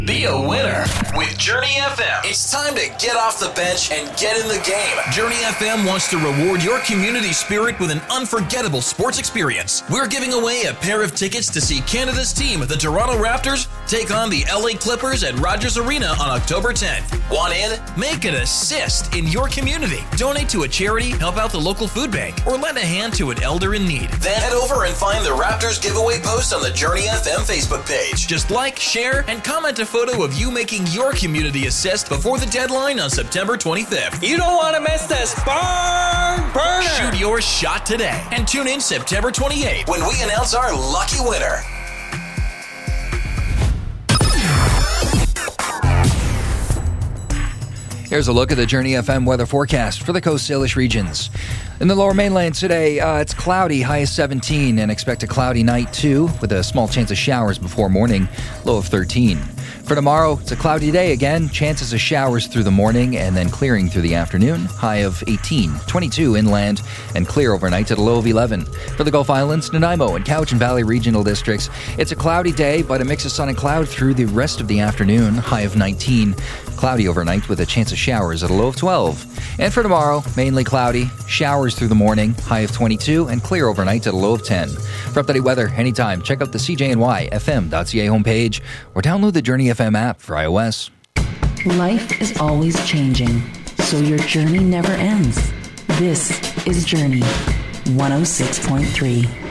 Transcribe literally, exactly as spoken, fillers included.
Be a winner with Journey F M. It's time to get off the bench and get in the game. Journey F M wants to reward your community spirit with an unforgettable sports experience. We're giving away a pair of tickets to see Canada's team, the Toronto Raptors, take on the L A Clippers at Rogers Arena on October tenth. Want in? Make an assist in your community. Donate to a charity, help out the local food bank, or lend a hand to an elder in need. Then head over and find the Raptors giveaway post on the Journey F M Facebook page. Just like, share, and comment a photo of you making your community assist before the deadline on September twenty-fifth. You don't want to miss this barn burner. Shoot your shot today and tune in September twenty-eighth when we announce our lucky winner. Here's a look at the Journey F M weather forecast for the Coast Salish regions. In the Lower Mainland today, uh, it's cloudy, high of seventeen, and expect a cloudy night too, with a small chance of showers before morning, low of thirteen. For tomorrow, it's a cloudy day again, chances of showers through the morning and then clearing through the afternoon, high of eighteen, twenty-two inland, and clear overnight at a low of eleven. For the Gulf Islands, Nanaimo, and Cowichan Valley regional districts, it's a cloudy day, but a mix of sun and cloud through the rest of the afternoon, high of nineteen. Cloudy overnight with a chance of showers at a low of twelve. And for tomorrow, mainly cloudy, showers through the morning, high of twenty-two, and clear overnight at a low of ten. For updated weather anytime, check out the C J N Y F M dot C A homepage or download the Journey F M app for iOS. Life is always changing, so your journey never ends. This is Journey one oh six point three.